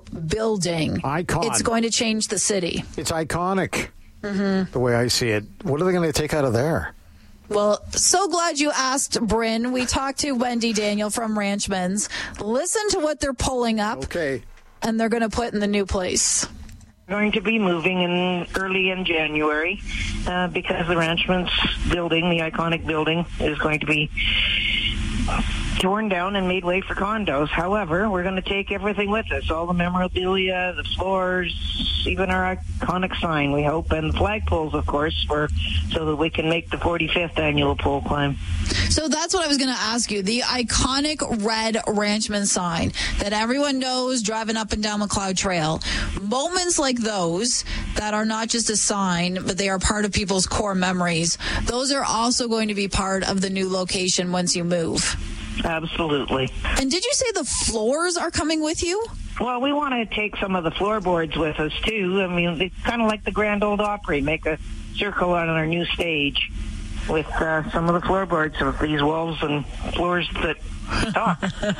building. Icon. It's going to change the city. It's iconic, the way I see it. What are they going to take out of there? Well, so glad you asked, Bryn. We talked to Wendy Daniel from Ranchmans. Listen to what they're pulling up. Okay. And they're going to put in the new place. Going to be moving early in January because the Ranchmans building, the iconic building, is going to be torn down and made way for condos. However, we're going to take everything with us, all the memorabilia, the floors, even our iconic sign, we hope, and the flagpoles, of course, so that we can make the 45th annual pole climb. So that's what I was going to ask you. The iconic red Ranchman sign that everyone knows driving up and down McLeod Trail. Moments like those that are not just a sign, but they are part of people's core memories. Those are also going to be part of the new location once you move. Absolutely. And did you say the floors are coming with you? Well, we want to take some of the floorboards with us, too. I mean, it's kind of like the Grand Ole Opry, make a circle on our new stage with some of the floorboards of these walls and floors that talk.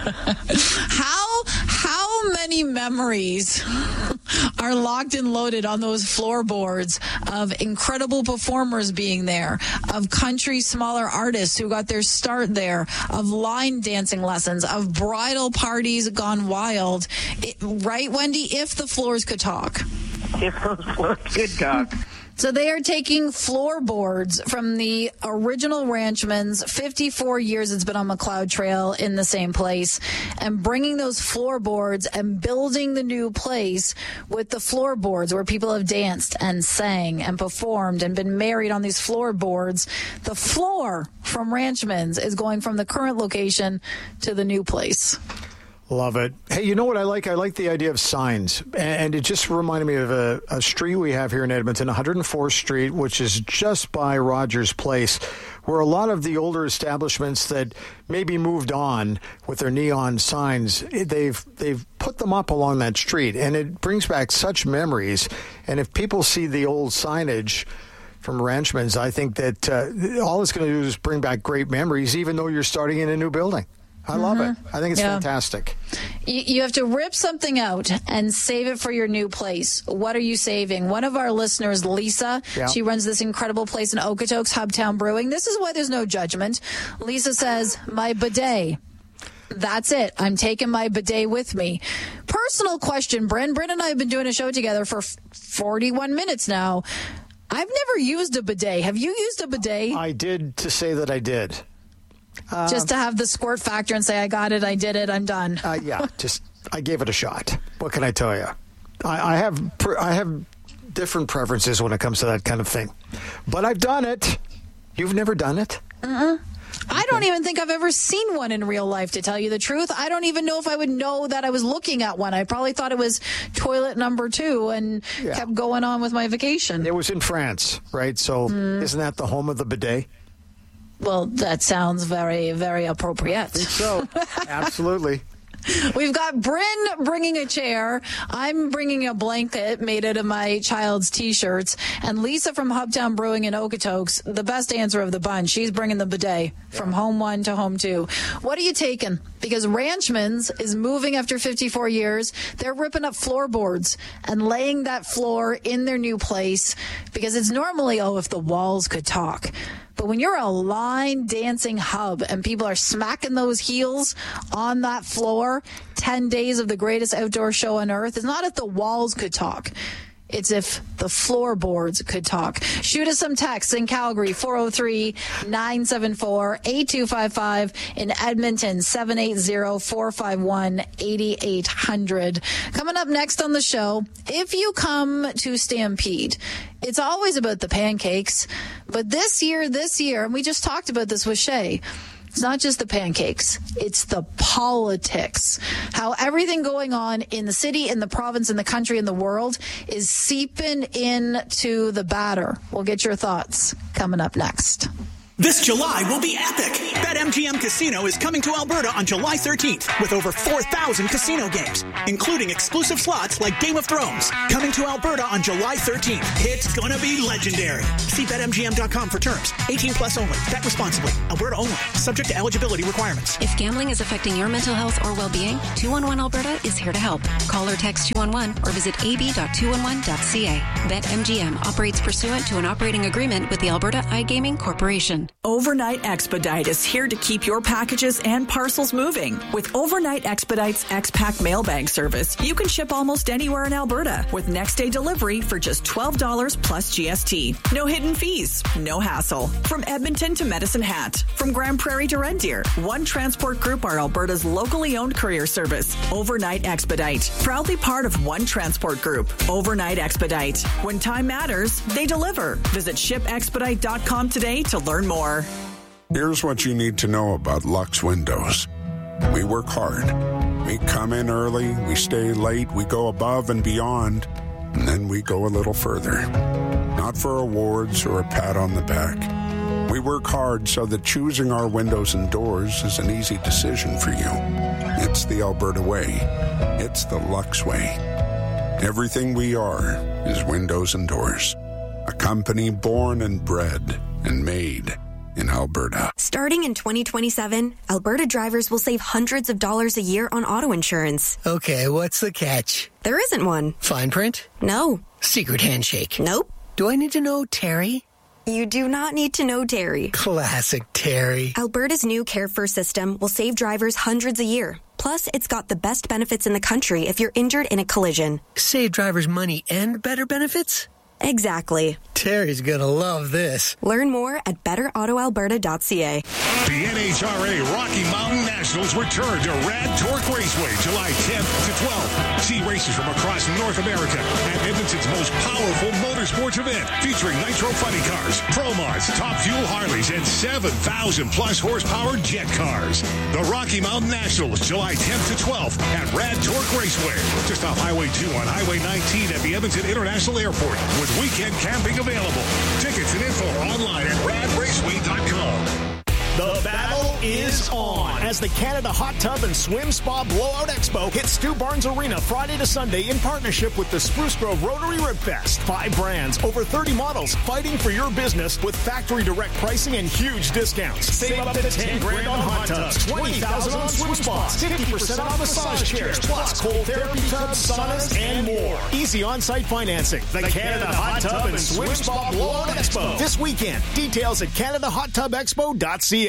How many memories are locked and loaded on those floorboards of incredible performers being there, of country smaller artists who got their start there, of line dancing lessons, of bridal parties gone wild. Right, Wendy? If the floors could talk. If those floors could talk. So they are taking floorboards from the original Ranchmans, 54 years it's been on McLeod Trail in the same place, and bringing those floorboards and building the new place with the floorboards where people have danced and sang and performed and been married on these floorboards. The floor from Ranchmans is going from the current location to the new place. Love it. Hey, you know what I like? I like the idea of signs. And it just reminded me of a street we have here in Edmonton, 104th Street, which is just by Rogers Place, where a lot of the older establishments that maybe moved on with their neon signs, they've put them up along that street. And it brings back such memories. And if people see the old signage from Ranchmans, I think that all it's going to do is bring back great memories, even though you're starting in a new building. I love it. I think it's fantastic. You have to rip something out and save it for your new place. What are you saving? One of our listeners, Lisa, she runs this incredible place in Okotoks, Hubtown Brewing. This is why there's no judgment. Lisa says, my bidet. That's it. I'm taking my bidet with me. Personal question, Bryn. Bryn and I have been doing a show together for 41 minutes now. I've never used a bidet. Have you used a bidet? I did, to say that I did. Just to have the squirt factor and say, I got it, I did it, I'm done. I gave it a shot. What can I tell you? I have different preferences when it comes to that kind of thing. But I've done it. You've never done it? I don't even think I've ever seen one in real life, to tell you the truth. I don't even know if I would know that I was looking at one. I probably thought it was toilet number 2 and kept going on with my vacation. It was in France, right? So isn't that the home of the bidet? Well, that sounds very, very appropriate. I think so. Absolutely. We've got Bryn bringing a chair. I'm bringing a blanket made out of my child's T-shirts. And Lisa from Hubtown Brewing in Okotoks, the best answer of the bunch. She's bringing the bidet from home 1 to home 2. What are you taking? Because Ranchmans is moving after 54 years. They're ripping up floorboards and laying that floor in their new place because it's normally, if the walls could talk. But when you're a line dancing hub and people are smacking those heels on that floor, 10 days of the greatest outdoor show on earth, it's not if the walls could talk. It's if the floorboards could talk. Shoot us some texts in Calgary, 403-974-8255. In Edmonton, 780-451-8800. Coming up next on the show, if you come to Stampede, it's always about the pancakes. But this year, and we just talked about this with Shay, it's not just the pancakes. It's the politics. How everything going on in the city, in the province, in the country, in the world is seeping into the batter. We'll get your thoughts coming up next. This July will be epic. BetMGM Casino is coming to Alberta on July 13th with over 4,000 casino games, including exclusive slots like Game of Thrones. Coming to Alberta on July 13th. It's gonna be legendary. See BetMGM.com for terms. 18 plus only. Bet responsibly. Alberta only. Subject to eligibility requirements. If gambling is affecting your mental health or well-being, 211 Alberta is here to help. Call or text 211 or visit ab.211.ca. BetMGM operates pursuant to an operating agreement with the Alberta iGaming Corporation. Overnight Expedite is here to keep your packages and parcels moving. With Overnight Expedite's X-Pack mail bag service, you can ship almost anywhere in Alberta with next day delivery for just $12 plus GST. No hidden fees, no hassle. From Edmonton to Medicine Hat, from Grand Prairie to Red Deer, One Transport Group are Alberta's locally owned courier service. Overnight Expedite, proudly part of One Transport Group. Overnight Expedite. When time matters, they deliver. Visit shipexpedite.com today to learn more. Here's what you need to know about Lux Windows. We work hard. We come in early, we stay late, we go above and beyond, and then we go a little further. Not for awards or a pat on the back. We work hard so that choosing our windows and doors is an easy decision for you. It's the Alberta way. It's the Lux way. Everything we are is windows and doors. A company born and bred and made in Alberta. Starting in 2027, Alberta drivers will save hundreds of dollars a year on auto insurance. Okay, what's the catch? There isn't one. Fine print? No. Secret handshake? Nope. Do I need to know Terry? You do not need to know Terry. Classic Terry. Alberta's new Care First system will save drivers hundreds a year. Plus, it's got the best benefits in the country if you're injured in a collision. Save drivers money and better benefits? Exactly. Terry's gonna love this. Learn more at betterautoalberta.ca. The NHRA Rocky Mountain Nationals return to Rad Torque Raceway July 10th to 12th. See races from across North America at Edmonton's most powerful motorsports event, featuring Nitro Funny Cars, Pro-Mods, Top Fuel Harleys, and 7,000 plus horsepower jet cars. The Rocky Mountain Nationals July 10th to 12th at Rad Torque Raceway, just off Highway 2 on Highway 19 at the Edmonton International Airport, with weekend camping available. Tickets and info online at radraceway.com. The battle is on as the Canada Hot Tub and Swim Spa Blowout Expo hits Stu Barnes Arena Friday to Sunday in partnership with the Spruce Grove Rotary Rib Fest. 5 brands, over 30 models fighting for your business with factory direct pricing and huge discounts. Save up to 10 grand on hot tubs, 20,000 on swim spas, 50% on massage chairs, plus cold therapy tubs, saunas, and more. Easy on-site financing. The Canada Hot Tub and Swim Spa Blowout Expo this weekend. Details at CanadaHotTubExpo.ca.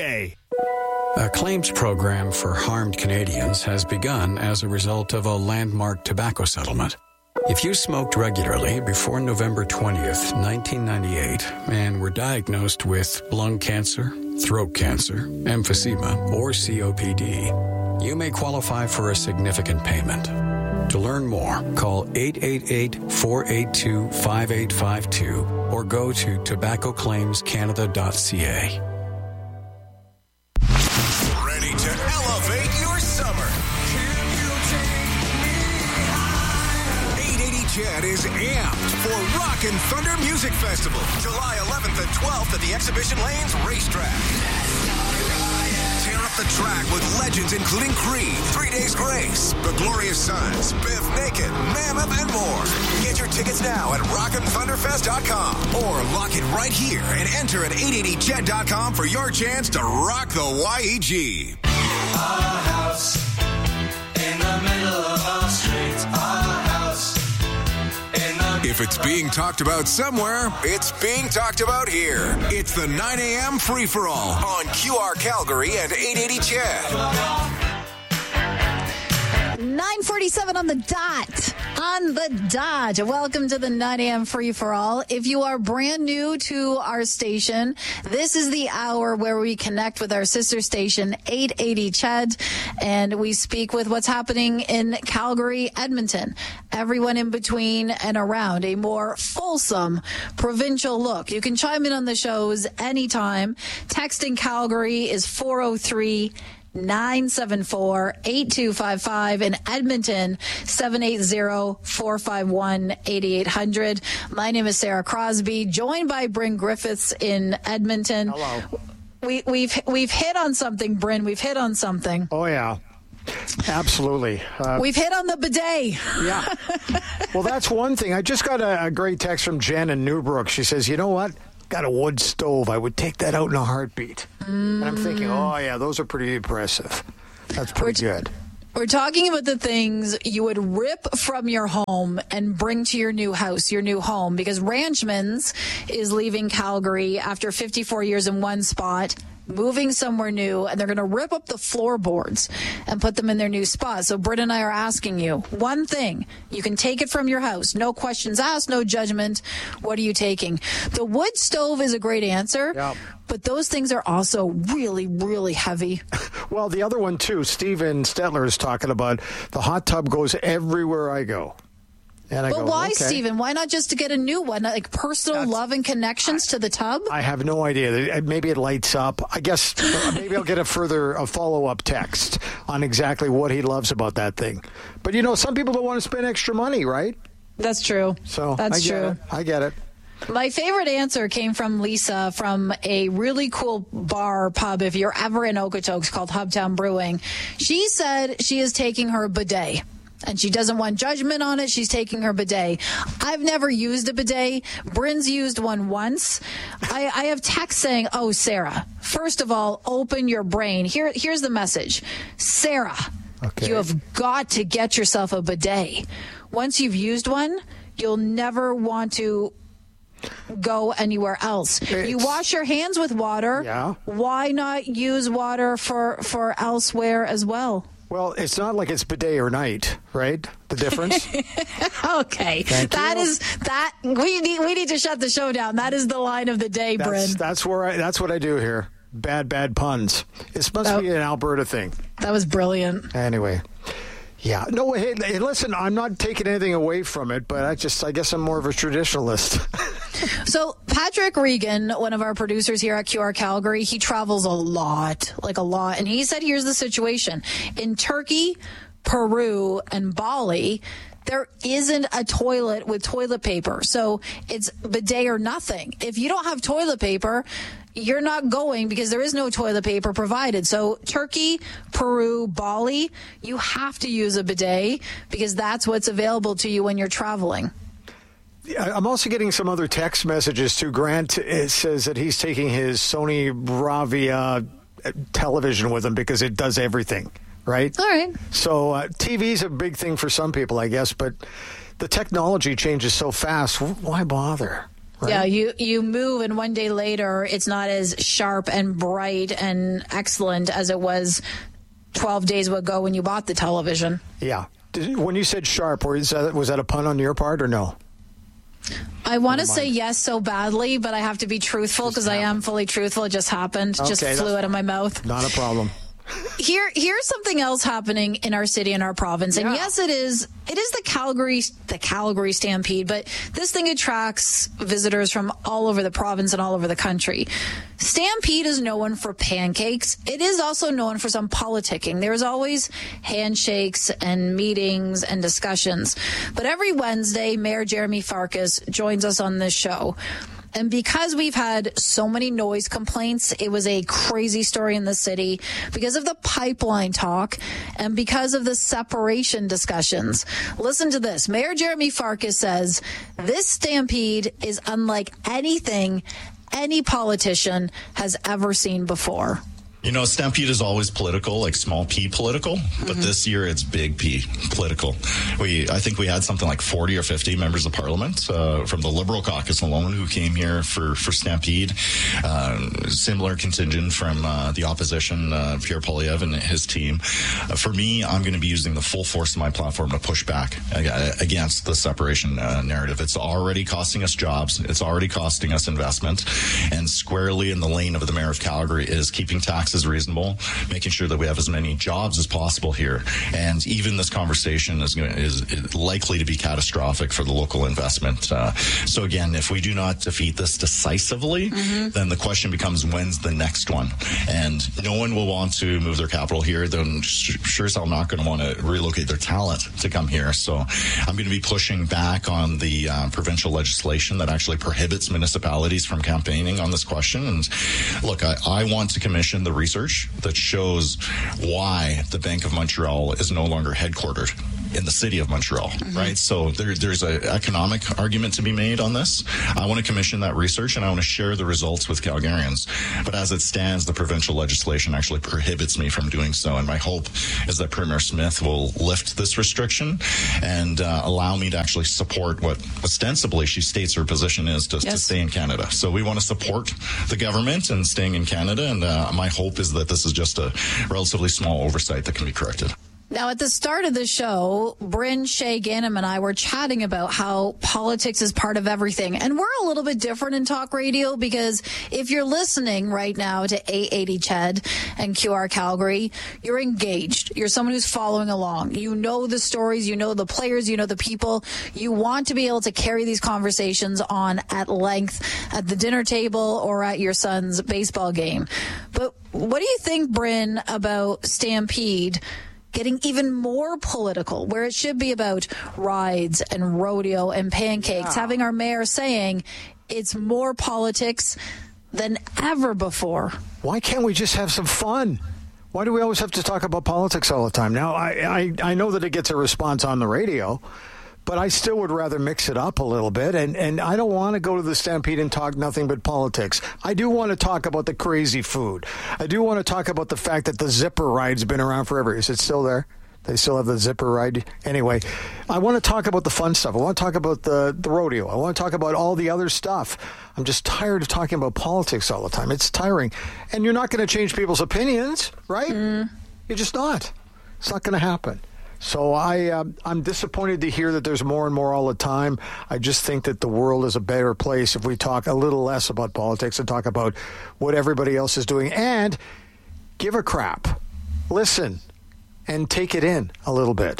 A claims program for harmed Canadians has begun as a result of a landmark tobacco settlement. If you smoked regularly before November 20th, 1998, and were diagnosed with lung cancer, throat cancer, emphysema, or COPD, you may qualify for a significant payment. To learn more, call 888-482-5852 or go to tobaccoclaimscanada.ca. Ready to elevate your summer. Can you take me high? 880 CHED is amped for Rockin' Thunder Music Festival, July 11th and 12th at the Exhibition Lanes Racetrack. Tear up the track with legends including Creed, 3 Days Grace, The Glorious Sons, Biff Naked, Mammoth, and more. Get your tickets now at rockinthunderfest.com or lock it right here and enter at 880ched.com for your chance to rock the YEG. Our house in the middle of our streets. Our house in the... If it's being talked about somewhere, it's being talked about here. It's the 9 a.m. free-for-all on QR Calgary and 880 CHED. 9:47 on the dot. On the dot. Welcome to the 9 a.m. free-for-all. If you are brand new to our station, this is the hour where we connect with our sister station, 880 CHED, and we speak with what's happening in Calgary, Edmonton, everyone in between and around, a more fulsome provincial look. You can chime in on the shows anytime. Texting Calgary is 403-974-8255 in Edmonton, 780-451-8800. My name is Sarah Crosby, joined by Bryn Griffiths in Edmonton. Hello. we've hit on something, Bryn. We've hit on something. Oh, yeah. Absolutely. We've hit on the bidet. Yeah. Well, that's one thing. I just got a great text from Jen in Newbrook. She says, you know what? Got a wood stove. I would take that out in a heartbeat. And I'm thinking, oh, yeah, those are pretty impressive. That's pretty good. We're talking about the things you would rip from your home and bring to your new house, your new home, because Ranchman's is leaving Calgary after 54 years in one spot, moving somewhere new, and they're going to rip up the floorboards and put them in their new spot. So Britt and I are asking you one thing. You can take it from your house. No questions asked, no judgment. What are you taking? The wood stove is a great answer. Yep. But those things are also really, really heavy. Well, the other one, too, Steven Stetler is talking about the hot tub goes everywhere I go. And I but go, why, okay. Stephen? Why not just to get a new one? Like personal love and connections to the tub? I have no idea. Maybe it lights up. I guess maybe I'll get a follow-up text on exactly what he loves about that thing. But, some people don't want to spend extra money, right? That's true. So That's true. I get it. My favorite answer came from Lisa from a really cool pub, if you're ever in Okotoks, called Hubtown Brewing. She said she is taking her bidet. And she doesn't want judgment on it. She's taking her bidet. I've never used a bidet. Bryn's used one once. I have text saying, oh, Sarah, first of all, open your brain. Here's the message. Sarah, you have got to get yourself a bidet. Once you've used one, you'll never want to go anywhere else. You wash your hands with water. Yeah. Why not use water for elsewhere as well? Well, it's not like it's bidet or night, right? The difference? Okay. We need to shut the show down. That is the line of the day, Bryn. That's what I do here. Bad puns. It must be an Alberta thing. That was brilliant. Anyway. Yeah. No, hey, listen, I'm not taking anything away from it, but I guess I'm more of a traditionalist. So Patrick Regan, one of our producers here at QR Calgary, he travels a lot. And he said, here's the situation. In Turkey, Peru, and Bali, there isn't a toilet with toilet paper. So it's bidet or nothing. If you don't have toilet paper, you're not going because there is no toilet paper provided. So Turkey, Peru, Bali, you have to use a bidet because that's what's available to you when you're traveling. I'm also getting some other text messages too. Grant says that he's taking his Sony Bravia television with him because it does everything, right? All right. So TV's a big thing for some people, I guess, but the technology changes so fast. Why bother? Right? Yeah, you move, and one day later, it's not as sharp and bright and excellent as it was 12 days ago when you bought the television. Yeah. When you said sharp, was that a pun on your part or no? I want to say yes so badly, but I have to be truthful because I am fully truthful. It just happened. Okay, just flew out of my mouth. Not a problem. Here's something else happening in our city and our province. And yes, it is the Calgary Stampede, but this thing attracts visitors from all over the province and all over the country. Stampede is known for pancakes. It is also known for some politicking. There's always handshakes and meetings and discussions. But every Wednesday, Mayor Jeremy Farkas joins us on this show. And because we've had so many noise complaints, it was a crazy story in the city because of the pipeline talk and because of the separation discussions. Listen to this. Mayor Jeremy Farkas says this stampede is unlike anything any politician has ever seen before. Stampede is always political, like small p political, but this year it's big P political. I think we had something like 40 or 50 members of parliament from the Liberal caucus alone who came here for Stampede. Similar contingent from the opposition, Pierre Poilievre and his team. For me, I'm going to be using the full force of my platform to push back against the separation narrative. It's already costing us jobs. It's already costing us investment. And squarely in the lane of the Mayor of Calgary is keeping taxes taxes reasonable, making sure that we have as many jobs as possible here. And even this conversation is likely to be catastrophic for the local investment. So again, if we do not defeat this decisively, then the question becomes, when's the next one? And no one will want to move their capital here. They're sure as hell not going to want to relocate their talent to come here. So I'm going to be pushing back on the provincial legislation that actually prohibits municipalities from campaigning on this question. And look, I want to commission the research that shows why the Bank of Montreal is no longer headquartered in the city of Montreal, right? So there's an economic argument to be made on this. I want to commission that research, and I want to share the results with Calgarians. But as it stands, the provincial legislation actually prohibits me from doing so. And my hope is that Premier Smith will lift this restriction and allow me to actually support what ostensibly she states her position is to stay in Canada. So we want to support the government and staying in Canada. And my hope is that this is just a relatively small oversight that can be corrected. Now, at the start of the show, Bryn, Shay, Ganem, and I were chatting about how politics is part of everything. And we're a little bit different in talk radio because if you're listening right now to 880 CHED and QR Calgary, you're engaged. You're someone who's following along. You know the stories, you know the players, you know the people. You want to be able to carry these conversations on at length at the dinner table or at your son's baseball game. But what do you think, Bryn, about Stampede getting even more political, where it should be about rides and rodeo and pancakes, having our mayor saying it's more politics than ever before? Why can't we just have some fun? Why do we always have to talk about politics all the time? Now, I know that it gets a response on the radio, but I still would rather mix it up a little bit. And I don't want to go to the Stampede and talk nothing but politics. I do want to talk about the crazy food. I do want to talk about the fact that the zipper ride's been around forever. Is it still there? They still have the zipper ride. Anyway, I want to talk about the fun stuff. I want to talk about the rodeo. I want to talk about all the other stuff. I'm just tired of talking about politics all the time. It's tiring. And you're not going to change people's opinions, right? You're just not. It's not going to happen. So I'm disappointed to hear that there's more and more all the time. I just think that the world is a better place if we talk a little less about politics and talk about what everybody else is doing and give a crap. Listen and take it in a little bit.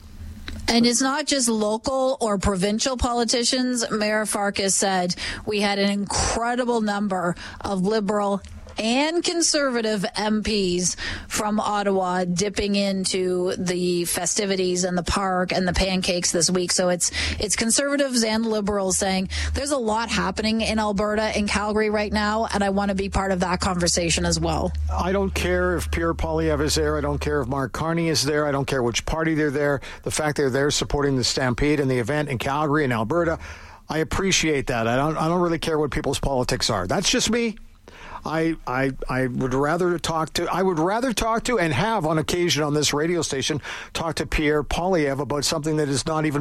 And it's not just local or provincial politicians. Mayor Farkas said we had an incredible number of Liberal and Conservative MPs from Ottawa dipping into the festivities and the park and the pancakes this week. So it's Conservatives and Liberals saying there's a lot happening in Alberta, in Calgary right now, and I want to be part of that conversation as well. I don't care if Pierre Poilievre is there. I don't care if Mark Carney is there. I don't care which party they're there. The fact they're there supporting the Stampede and the event in Calgary and Alberta, I appreciate that. I don't really care what people's politics are. That's just me. I would rather talk to and have on occasion on this radio station talk to Pierre Poilievre about something that is not even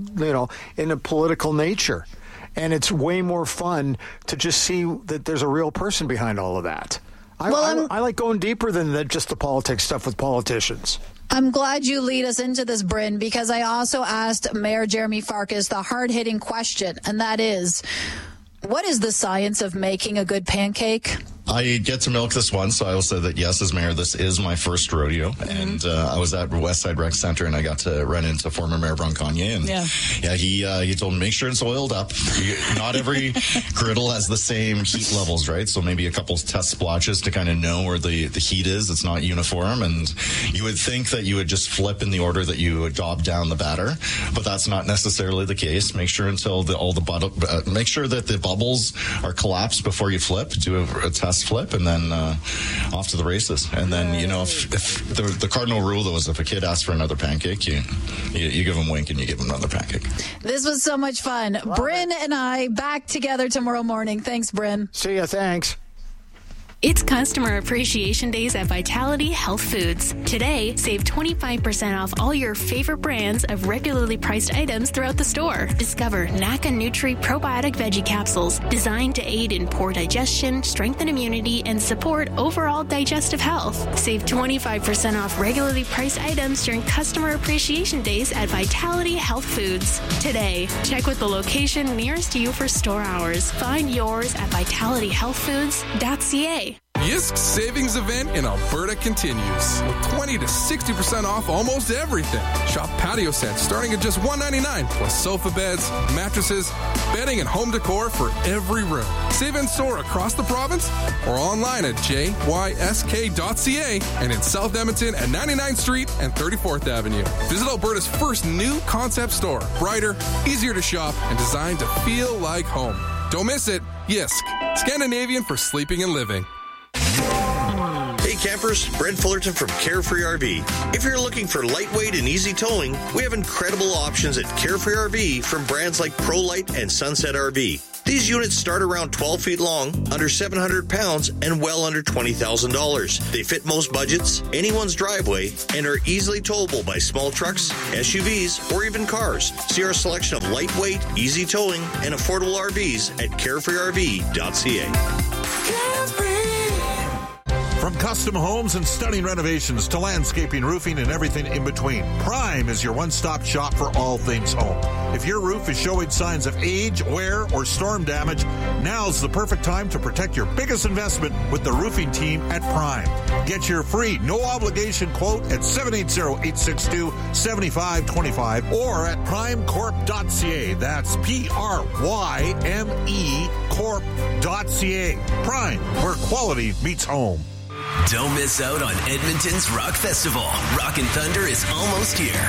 in a political nature. And it's way more fun to just see that there's a real person behind all of that. I like going deeper than just the politics stuff with politicians. I'm glad you lead us into this, Bryn, because I also asked Mayor Jeremy Farkas the hard-hitting question, and that is, what is the science of making a good pancake? I get to milk this one, so I will say that yes, as mayor, this is my first rodeo, and I was at Westside Rec Center, and I got to run into former Mayor Bronconnier, and he told me make sure it's oiled up. Not every griddle has the same heat levels, right? So maybe a couple test splotches to kind of know where the heat is. It's not uniform, and you would think that you would just flip in the order that you would dob down the batter, but that's not necessarily the case. Make sure make sure that the bubbles are collapsed before you flip. Do a test flip and then off to the races. And then if the cardinal rule though is if a kid asks for another pancake, you give him a wink and you give him another pancake. This was so much fun. Bryn and I back together tomorrow morning. Thanks, Bryn. See ya. Thanks. It's Customer Appreciation Days at Vitality Health Foods. Today, save 25% off all your favorite brands of regularly priced items throughout the store. Discover NACA Nutri Probiotic Veggie Capsules, designed to aid in poor digestion, strengthen immunity, and support overall digestive health. Save 25% off regularly priced items during Customer Appreciation Days at Vitality Health Foods. Today, check with the location nearest you for store hours. Find yours at vitalityhealthfoods.ca. Yisk Savings Event in Alberta continues with 20 to 60% off almost everything. Shop patio sets starting at just $199 plus sofa beds, mattresses, bedding, and home decor for every room. Save in store across the province or online at jysk.ca and in South Edmonton at 99th Street and 34th Avenue. Visit Alberta's first new concept store. Brighter, easier to shop, and designed to feel like home. Don't miss it. Yisk, Scandinavian for sleeping and living. Hey campers, Brent Fullerton from Carefree RV. If you're looking for lightweight and easy towing, we have incredible options at Carefree RV from brands like ProLite and Sunset RV. These units start around 12 feet long, under 700 pounds, and well under $20,000. They fit most budgets, anyone's driveway, and are easily towable by small trucks, SUVs, or even cars. See our selection of lightweight, easy towing, and affordable RVs at carefreerv.ca. From custom homes and stunning renovations to landscaping, roofing, and everything in between, Prime is your one-stop shop for all things home. If your roof is showing signs of age, wear, or storm damage, now's the perfect time to protect your biggest investment with the roofing team at Prime. Get your free, no-obligation quote at 780-862-7525 or at primecorp.ca. That's P-R-Y-M-E Corp.ca. Prime, where quality meets home. Don't miss out on Edmonton's Rock Festival. Rock and Thunder is almost here.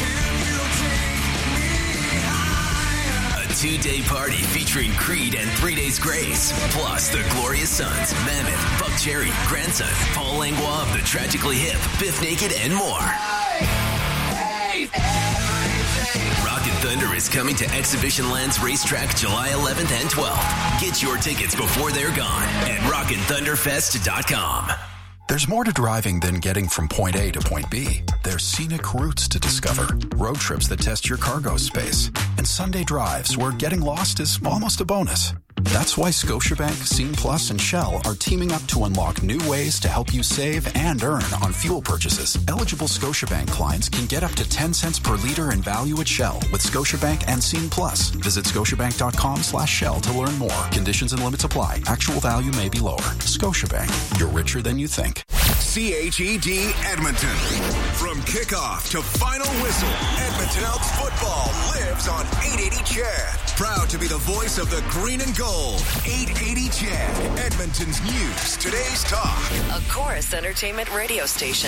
A 2-day party featuring Creed and 3 Days Grace, plus the Glorious Sons, Mammoth, Buck Cherry, Grandson, Paul Langlois of the Tragically Hip, Biff Naked, and more. Rock and Thunder is coming to Exhibition Lands Racetrack July 11th and 12th. Get your tickets before they're gone at rockandthunderfest.com. There's more to driving than getting from point A to point B. There's scenic routes to discover, road trips that test your cargo space, and Sunday drives where getting lost is almost a bonus. That's why Scotiabank, Scene Plus, and Shell are teaming up to unlock new ways to help you save and earn on fuel purchases. Eligible Scotiabank clients can get up to 10 cents per liter in value at Shell with Scotiabank and Scene Plus. Visit scotiabank.com/Shell to learn more. Conditions and limits apply. Actual value may be lower. Scotiabank. You're richer than you think. CHED Edmonton. From kickoff to final whistle, Edmonton Elks football lives on 880 CHED. Proud to be the voice of the green and gold. 880 CHED, Edmonton's news, today's talk. A Chorus Entertainment radio station.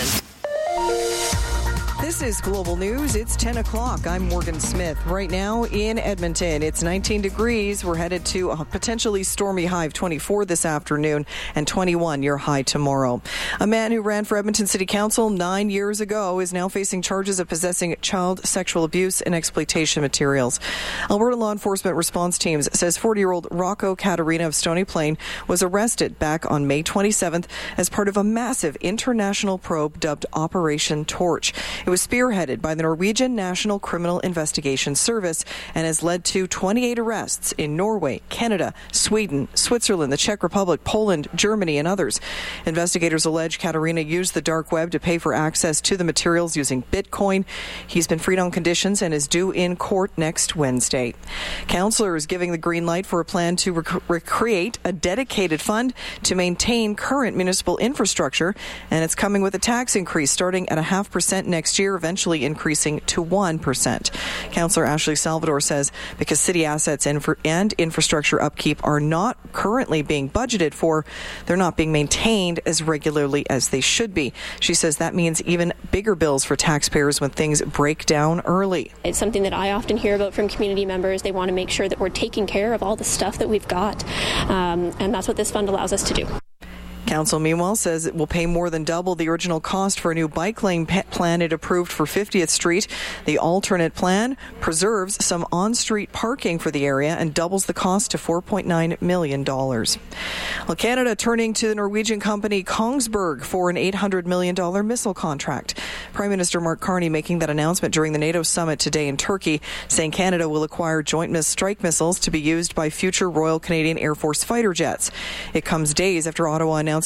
This is Global News. It's 10 o'clock. I'm Morgan Smith. Right now in Edmonton, it's 19 degrees. We're headed to a potentially stormy high of 24 this afternoon and 21 your high tomorrow. A man who ran for Edmonton City Council 9 years ago is now facing charges of possessing child sexual abuse and exploitation materials. Alberta Law Enforcement Response Teams says 40-year-old Rocco Caterina of Stony Plain was arrested back on May 27th as part of a massive international probe dubbed Operation Torch. It was spearheaded by the Norwegian National Criminal Investigation Service and has led to 28 arrests in Norway, Canada, Sweden, Switzerland, the Czech Republic, Poland, Germany, and others. Investigators allege Caterina used the dark web to pay for access to the materials using Bitcoin. He's been freed on conditions and is due in court next Wednesday. Councillors giving the green light for a plan to recreate a dedicated fund to maintain current municipal infrastructure, and it's coming with a tax increase starting at 0.5% next year, eventually increasing to 1%. Councillor Ashley Salvador says because city assets and infrastructure upkeep are not currently being budgeted for, they're not being maintained as regularly as they should be. She says that means even bigger bills for taxpayers when things break down early. It's something that I often hear about from community members. They want to make sure that we're taking care of all the stuff that we've got, and that's what this fund allows us to do. Council, meanwhile, says it will pay more than double the original cost for a new bike lane plan it approved for 50th Street. The alternate plan preserves some on-street parking for the area and doubles the cost to $4.9 million. Well, Canada turning to the Norwegian company Kongsberg for an $800 million missile contract. Prime Minister Mark Carney making that announcement during the NATO summit today in Turkey, saying Canada will acquire joint strike missiles to be used by future Royal Canadian Air Force fighter jets. It comes days after Ottawa announced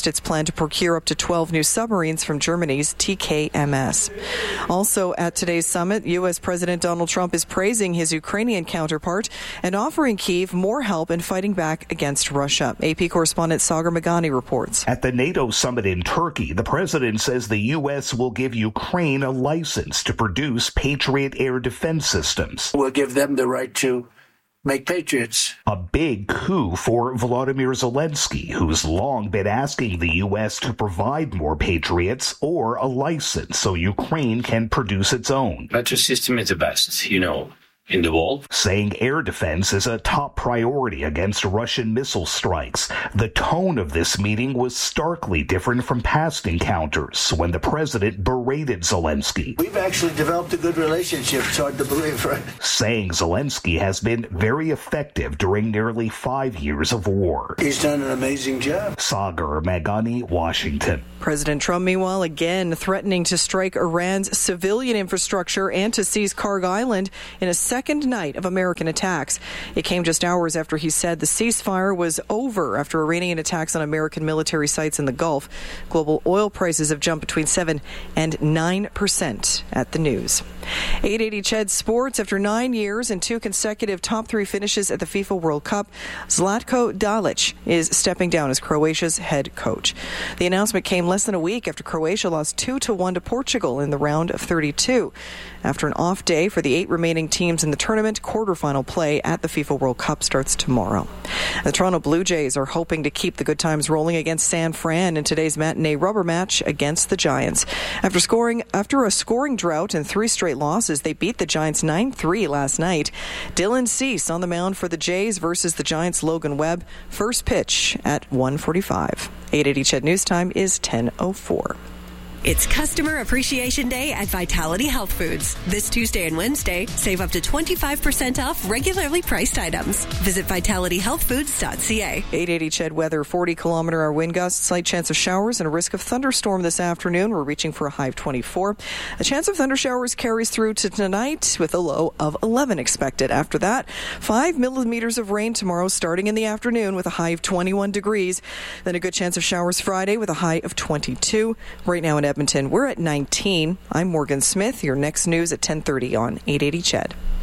announced its plan to procure up to 12 new submarines from Germany's TKMS. Also at today's summit, U.S. President Donald Trump is praising his Ukrainian counterpart and offering Kyiv more help in fighting back against Russia. AP correspondent Sagar Meghani reports. At the NATO summit in Turkey, the president says the U.S. will give Ukraine a license to produce Patriot air defense systems. We'll give them the right to make Patriots. A big coup for Volodymyr Zelensky, who's long been asking the U.S. to provide more Patriots or a license so Ukraine can produce its own. Patriot system is the best, in the world. Saying air defense is a top priority against Russian missile strikes. The tone of this meeting was starkly different from past encounters when the president berated Zelensky. We've actually developed a good relationship. It's hard to believe, right? Saying Zelensky has been very effective during nearly 5 years of war. He's done an amazing job. Sagar Meghani, Washington. President Trump, meanwhile, again threatening to strike Iran's civilian infrastructure and to seize Karg Island in a second night of American attacks. It came just hours after he said the ceasefire was over after Iranian attacks on American military sites in the Gulf. Global oil prices have jumped between 7 and 9% at the news. 880 Ched Sports. After 9 years and 2 consecutive top 3 finishes at the FIFA World Cup, Zlatko Dalic is stepping down as Croatia's head coach. The announcement came less than a week after Croatia lost 2-1 to Portugal in the round of 32. After an off day for the 8 remaining teams in the tournament, quarterfinal play at the FIFA World Cup starts tomorrow. The Toronto Blue Jays are hoping to keep the good times rolling against San Fran in today's matinee rubber match against the Giants. After a scoring drought and 3 straight losses, they beat the Giants 9-3 last night. Dylan Cease on the mound for the Jays versus the Giants' Logan Webb. First pitch at 1:45. 880 Ched News Time is 10:04. It's Customer Appreciation Day at Vitality Health Foods. This Tuesday and Wednesday, save up to 25% off regularly priced items. Visit vitalityhealthfoods.ca. 880 Ched weather, 40-kilometer-hour wind gusts, slight chance of showers, and a risk of thunderstorm this afternoon. We're reaching for a high of 24. A chance of thundershowers carries through to tonight with a low of 11 expected. After that, 5 millimeters of rain tomorrow starting in the afternoon with a high of 21 degrees. Then a good chance of showers Friday with a high of 22. Right now in Edmonton, we're at 19. I'm Morgan Smith. Your next news at 10:30 on 880 Ched.